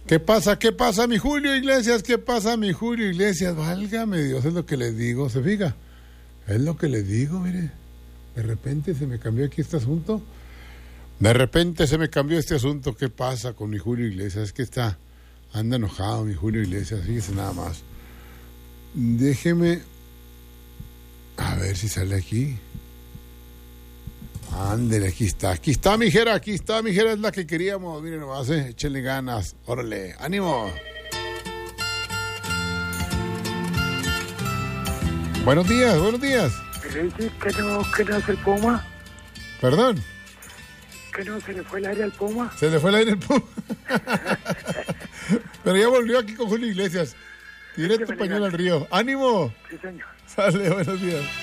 ¿Qué pasa? ¿Qué pasa, mi Julio Iglesias? ¿Qué pasa, mi Julio Iglesias? Válgame Dios, es lo que les digo, ¿se fija? Es lo que les digo, mire. De repente se me cambió aquí este asunto. De repente se me cambió este asunto. ¿Qué pasa con mi Julio Iglesias? Es que anda enojado mi Julio Iglesias, fíjese nada más. Déjeme a ver si sale aquí. Ándele, aquí está mi Jera, es la que queríamos, miren nomás, échenle ganas, órale, ánimo. Buenos días. ¿Que no es el Puma? ¿Perdón? ¿Que no se le fue el aire al Puma? Se le fue el aire al Puma. Pero ya volvió aquí con Julio Iglesias, directo pañuelo al río, ánimo. Sí, señor. Sale, buenos días.